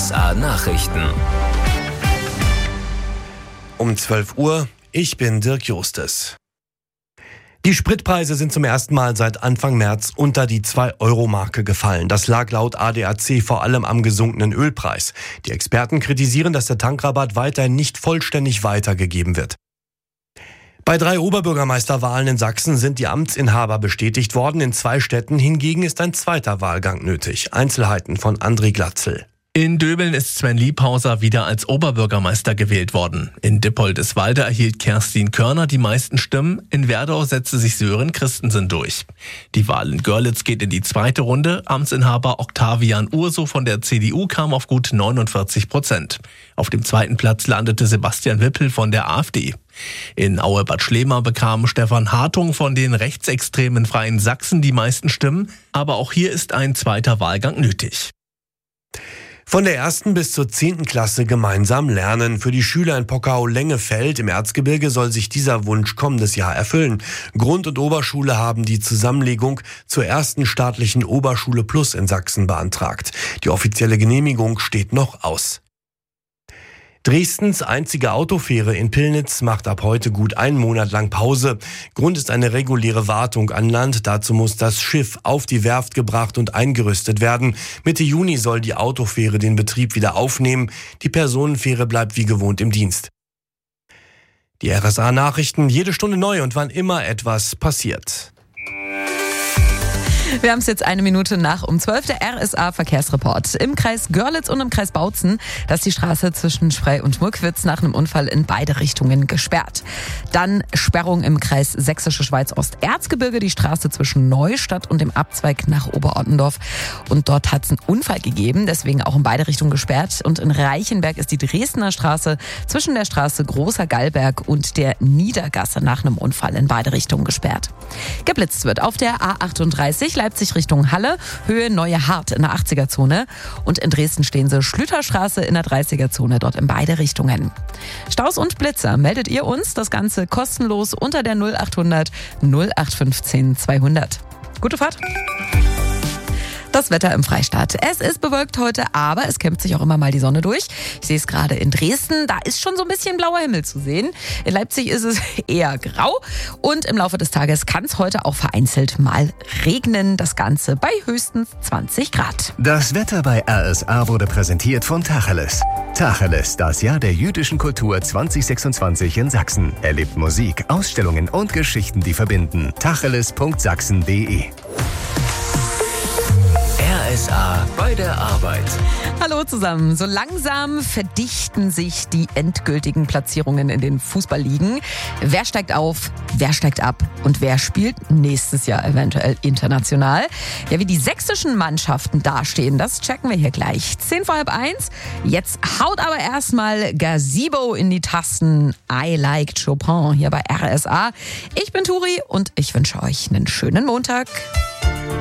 RSA Nachrichten. Um 12 Uhr, ich bin Dirk Justes. Die Spritpreise sind zum ersten Mal seit Anfang März unter die 2-Euro-Marke gefallen. Das lag laut ADAC vor allem am gesunkenen Ölpreis. Die Experten kritisieren, dass der Tankrabatt weiterhin nicht vollständig weitergegeben wird. Bei 3 Oberbürgermeisterwahlen in Sachsen sind die Amtsinhaber bestätigt worden. In 2 Städten hingegen ist ein zweiter Wahlgang nötig. Einzelheiten von André Glatzel. In Döbeln ist Sven Liebhauser wieder als Oberbürgermeister gewählt worden. In Dippoldiswalde erhielt Kerstin Körner die meisten Stimmen. In Werdau setzte sich Sören Christensen durch. Die Wahl in Görlitz geht in die zweite Runde. Amtsinhaber Octavian Urso von der CDU kam auf gut 49%. Auf dem zweiten Platz landete Sebastian Wippel von der AfD. In Aue-Bad Schlema bekam Stefan Hartung von den rechtsextremen Freien Sachsen die meisten Stimmen. Aber auch hier ist ein zweiter Wahlgang nötig. Von der 1. bis zur 10. Klasse gemeinsam lernen. Für die Schüler in Pockau-Lengefeld im Erzgebirge soll sich dieser Wunsch kommendes Jahr erfüllen. Grund- und Oberschule haben die Zusammenlegung zur ersten staatlichen Oberschule Plus in Sachsen beantragt. Die offizielle Genehmigung steht noch aus. Dresdens einzige Autofähre in Pillnitz macht ab heute gut einen Monat lang Pause. Grund ist eine reguläre Wartung an Land. Dazu muss das Schiff auf die Werft gebracht und eingerüstet werden. Mitte Juni soll die Autofähre den Betrieb wieder aufnehmen. Die Personenfähre bleibt wie gewohnt im Dienst. Die RSA-Nachrichten, jede Stunde neu und wann immer etwas passiert. Wir haben es jetzt 1 Minute nach um 12, der RSA-Verkehrsreport. Im Kreis Görlitz und im Kreis Bautzen, da ist die Straße zwischen Sprey und Schmückwitz nach einem Unfall in beide Richtungen gesperrt. Dann Sperrung im Kreis Sächsische Schweiz-Ost-Erzgebirge, die Straße zwischen Neustadt und dem Abzweig nach Oberottendorf. Und dort hat es einen Unfall gegeben, deswegen auch in beide Richtungen gesperrt. Und in Reichenberg ist die Dresdner Straße zwischen der Straße Großer Gallberg und der Niedergasse nach einem Unfall in beide Richtungen gesperrt. Geblitzt wird auf der A38 Leipzig Richtung Halle, Höhe Neue Hart in der 80er-Zone. Und in Dresden stehen sie Schlüterstraße in der 30er-Zone, dort in beide Richtungen. Staus und Blitzer meldet ihr uns, das Ganze kostenlos unter der 0800 0815 200. Gute Fahrt! Das Wetter im Freistaat. Es ist bewölkt heute, aber es kämpft sich auch immer mal die Sonne durch. Ich sehe es gerade in Dresden, da ist schon so ein bisschen blauer Himmel zu sehen. In Leipzig ist es eher grau und im Laufe des Tages kann es heute auch vereinzelt mal regnen. Das Ganze bei höchstens 20 Grad. Das Wetter bei RSA wurde präsentiert von Tacheles. Tacheles, das Jahr der jüdischen Kultur 2026 in Sachsen. Erlebt Musik, Ausstellungen und Geschichten, die verbinden. tacheles.sachsen.de. RSA bei der Arbeit. Hallo zusammen. So langsam verdichten sich die endgültigen Platzierungen in den Fußballligen. Wer steigt auf, wer steigt ab und wer spielt nächstes Jahr eventuell international? Ja, wie die sächsischen Mannschaften dastehen, das checken wir hier gleich. 1:10. Jetzt haut aber erstmal Gazebo in die Tasten. I like Chopin hier bei RSA. Ich bin Turi und ich wünsche euch einen schönen Montag.